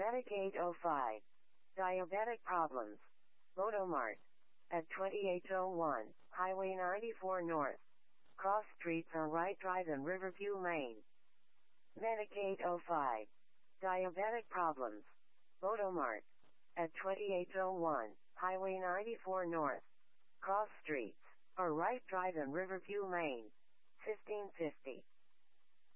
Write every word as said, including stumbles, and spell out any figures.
Medic eight oh five. Diabetic problems. Motomart. At twenty-eight oh one, Highway ninety-four North. Cross streets on Wright Drive in Riverview, Maine. Medic eight oh five. Diabetic problems. Motomart. At twenty-eight oh one, Highway ninety-four North. Cross streets, or Wright Drive in Riverview, Maine. fifteen fifty.